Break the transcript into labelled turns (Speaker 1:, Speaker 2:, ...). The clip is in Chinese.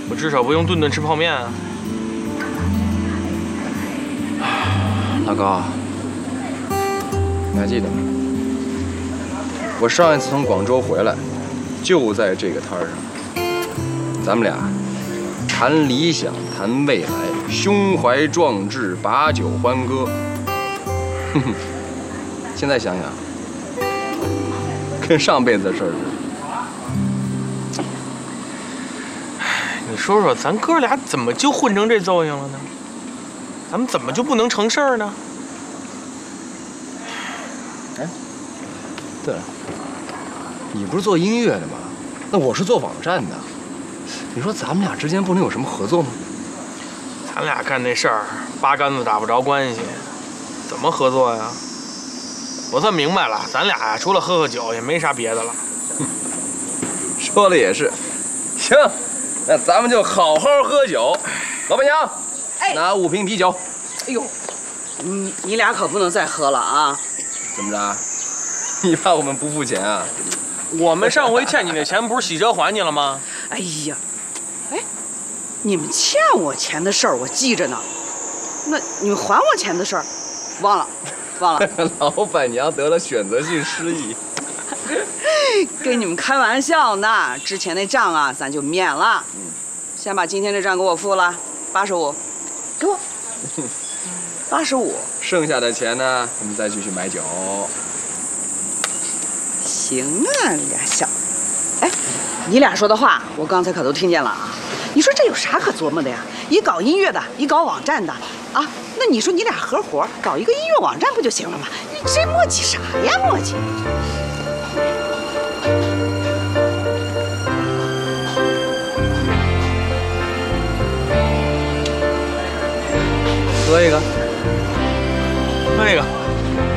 Speaker 1: 我至少不用顿顿吃泡面啊。
Speaker 2: 老高，你还记得吗？我上一次从广州回来，就在这个摊儿上，咱们俩谈理想，谈未来，胸怀壮志，把酒欢歌。哼哼，现在想想，跟上辈子的事儿似的。
Speaker 1: 你说说，咱哥俩怎么就混成这揍性了呢？咱们怎么就不能成事儿呢？
Speaker 2: 哎，对了，你不是做音乐的吗？那我是做网站的。你说咱们俩之间不能有什么合作吗？
Speaker 1: 咱俩干这事儿八竿子打不着关系，怎么合作呀？我算明白了，咱俩呀除了喝酒也没啥别的了。
Speaker 2: 说的也是，行，那咱们就好好喝酒。老板娘，
Speaker 3: 哎，
Speaker 2: 拿5瓶啤酒。
Speaker 3: 哎呦，你俩可不能再喝了啊！
Speaker 2: 怎么着？你怕我们不付钱啊？
Speaker 1: 我们上回欠你的钱不是洗车还你了吗？
Speaker 3: 哎呀，哎，你们欠我钱的事儿我记着呢，那你们还我钱的事儿，忘了。
Speaker 2: 老板娘得了选择性失忆。
Speaker 3: 跟你们开玩笑呢，之前那账啊，咱就免了。先把今天这账给我付了，85，给我85。
Speaker 2: 剩下的钱呢，我们再继续买酒。
Speaker 3: 行啊，你俩小子，哎，你俩说的话，我刚才可都听见了啊。你说这有啥可琢磨的呀？一搞音乐的，一搞网站的，啊，那你说你俩合伙搞一个音乐网站不就行了吗？你这磨叽啥呀，磨叽？
Speaker 2: 喝一个，
Speaker 1: 喝一个。